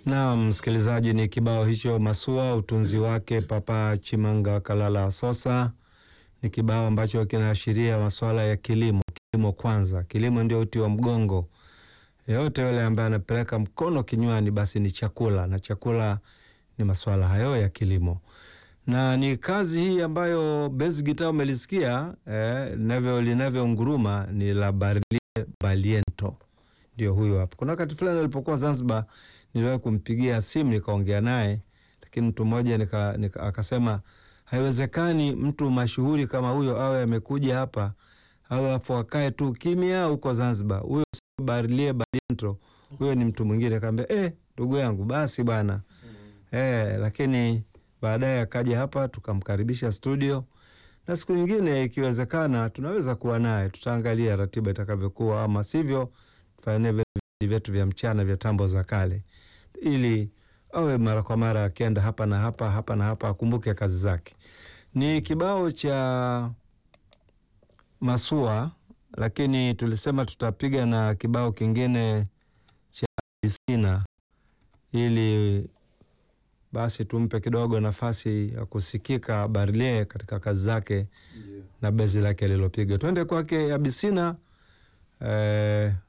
Na msikilizaji, ni kibao hicho Masua, utunzi wake Papa Chimanga Kalala Sosa. Ni kibao ambacho kinaashiria masuala ya kilimo. Kilimo kwanza, kilimo ndio uti wa mgongo. Yote yule ambaye anapeleka mkono kinywani basi ni chakula, na chakula ni masuala hayo ya kilimo. Na ni kazi hii ambayo bass guitar umelisikia linavyounguruma ni la Barlie Baliento. Ndio huyo hapo. Kuna wakati fulani nilipokuwa Zanzibar niliwahi kumpigia simu nikaongea naye, lakini mtu mmoja akasema haiwezekani mtu mashuhuri kama huyo awe amekuja hapa au afu akae tu kimya huko Zanzibar. Huyo sio Barlie Baliento, huyo ni mtu mwingine. Akamwambia ndugu yangu basi bwana. Lakini baadaye akaja hapa tukamkaribisha studio, na siku nyingine ikiwezekana tunaweza kuwa naye, tutaangalia ratiba itakavyokuwa, ama sivyo tufanye vyetu vya mchana vya tambo za kale, ili awe mara kwa mara akienda hapa na hapa akumbuke kazi zake. Ni kibao cha Masua, lakini tulisema tutapiga na kibao kingine cha Bisina ili basi tumpe kidogo nafasi ya kusikika Barlie katika kazi zake na bezi lake lilopiga. Twende kwake Abisina.